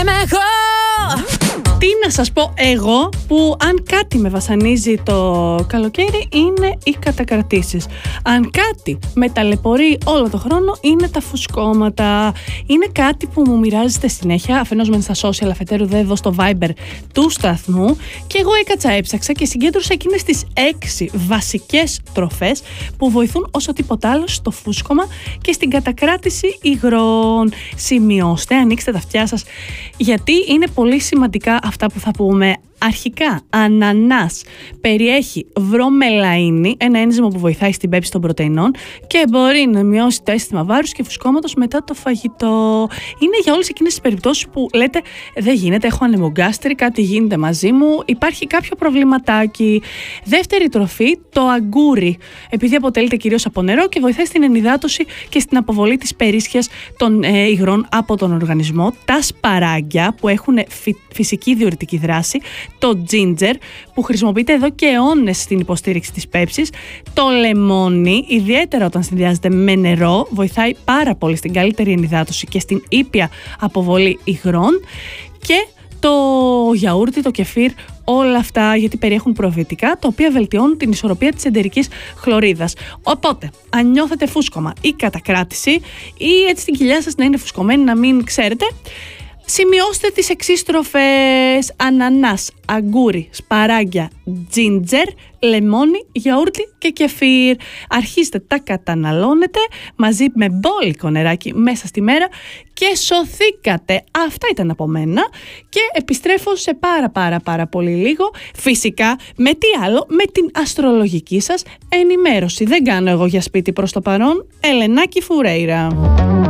Τι να σας πω εγώ, που αν κάτι με βασανίζει το καλοκαίρι είναι οι κατακρατήσεις. Αν κάτι με ταλαιπωρεί όλο το χρόνο είναι τα φουσκώματα. Είναι κάτι που μου μοιράζεται συνέχεια, αφενός μεν στα social, αφετέρου δε εδώ στο Viber του σταθμού, και εγώ έψαξα και συγκέντρωσα εκείνες τις 6 βασικές τροφές που βοηθούν όσο τίποτα άλλο στο φούσκωμα και στην κατακράτηση υγρών. Σημειώστε, ανοίξτε τα αυτιά σας, γιατί είναι πολύ σημαντικά αυτά που θα πούμε. Αρχικά, ανανάς περιέχει βρομελαΐνη, ένα ένζυμο που βοηθάει στην πέψη των πρωτεϊνών και μπορεί να μειώσει το αίσθημα βάρους και φουσκώματος μετά το φαγητό. Είναι για όλες εκείνες τις περιπτώσεις που λέτε δεν γίνεται, έχω ανεμογκάστερη, κάτι γίνεται μαζί μου, υπάρχει κάποιο προβληματάκι. Δεύτερη τροφή, το αγκούρι, επειδή αποτελείται κυρίως από νερό και βοηθάει στην ενυδάτωση και στην αποβολή της περίσσιας των υγρών από τον οργανισμό. Τα σπαράγγια που έχουν φυσική διουρητική δράση. Το ginger που χρησιμοποιείται εδώ και αιώνες στην υποστήριξη της πέψης. Το λεμόνι, ιδιαίτερα όταν συνδυάζεται με νερό, βοηθάει πάρα πολύ στην καλύτερη ενυδάτωση και στην ήπια αποβολή υγρών. Και το γιαούρτι, το κεφίρ, όλα αυτά γιατί περιέχουν προβιωτικά τα οποία βελτιώνουν την ισορροπία της εντερικής χλωρίδας. Οπότε, αν νιώθετε φούσκωμα ή κατακράτηση ή έτσι την κοιλιά σας να είναι φουσκωμένη, να μην ξέρετε, σημειώστε τις εξής τροφές: ανανάς, αγκούρι, σπαράγγια, ginger, λεμόνι, γιαούρτι και κεφίρ. Αρχίστε τα καταναλώνετε μαζί με μπόλικο νεράκι μέσα στη μέρα και σωθήκατε. Αυτά ήταν από μένα και επιστρέφω σε πάρα πολύ λίγο. Φυσικά με τι άλλο, με την αστρολογική σας ενημέρωση. Δεν κάνω εγώ για σπίτι προς το παρόν. Ελενάκη Φουρέιρα.